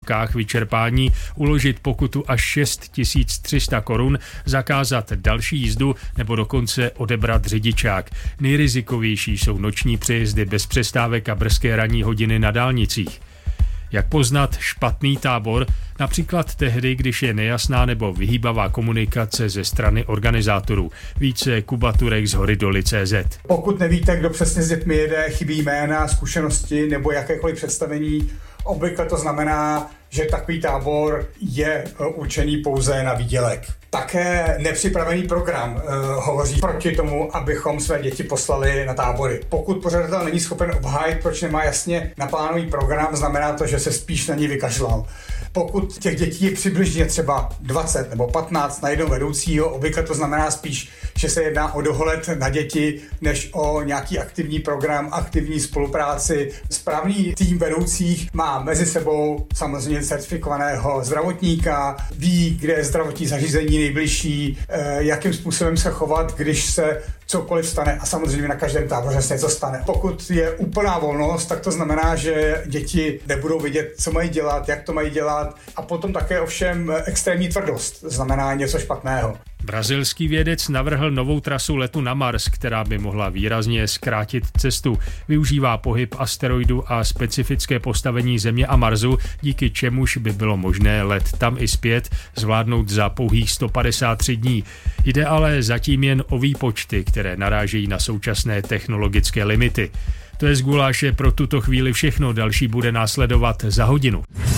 uvozovkách vyčerpání uložit pokutu až 6 300 korun, zakázat další jízdu nebo dokonce odebrat řidičák. Nejrizikovější jsou noční přejezdy bez přestávek a brzké ranní hodiny na dálnicích. Jak poznat špatný tábor? Například tehdy, když je nejasná nebo vyhýbavá komunikace ze strany organizátorů. Více Kuba Turek z Horydoly.cz. Pokud nevíte, kdo přesně s dětmi jede, chybí jména, zkušenosti nebo jakékoliv představení, obvykle to znamená, že takový tábor je určený pouze na výdělek. Také nepřipravený program hovoří proti tomu, abychom své děti poslali na tábory. Pokud pořadatel není schopen obhájit, proč nemá jasně naplánovaný program, znamená to, že se spíš na ní vykašlal. Pokud těch dětí je přibližně třeba 20 nebo 15 na jednoho vedoucího, obvykle to znamená spíš, že se jedná o dohled na děti, než o nějaký aktivní program, aktivní spolupráci. Správný tým vedoucích má mezi sebou samozřejmě certifikovaného zdravotníka, ví, kde je zdravotní zařízení nejbližší, jakým způsobem se chovat, když se cokoliv stane, a samozřejmě na každém táboře se něco stane. Pokud je úplná volnost, tak to znamená, že děti nebudou vědět, co mají dělat, jak to mají dělat, a potom také ovšem extrémní tvrdost znamená něco špatného. Brazilský vědec navrhl novou trasu letu na Mars, která by mohla výrazně zkrátit cestu. Využívá pohyb asteroidu a specifické postavení Země a Marsu, díky čemuž by bylo možné let tam i zpět zvládnout za pouhých 153 dní. Jde ale zatím jen o výpočty, které narážejí na současné technologické limity. To je z Guláše pro tuto chvíli všechno, další bude následovat za hodinu.